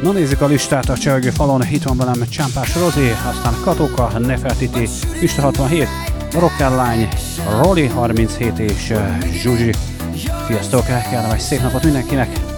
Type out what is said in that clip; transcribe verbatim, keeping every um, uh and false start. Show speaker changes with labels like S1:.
S1: Na nézzük a listát, a Csörgő falon, itt van velem Csámpás Rozi, aztán Katóka, Nefertiti, Mista hatvanhét, Rockerlány, Roli harminchét és uh, Zsuzsi. Sziasztok, kellemes szép napot mindenkinek!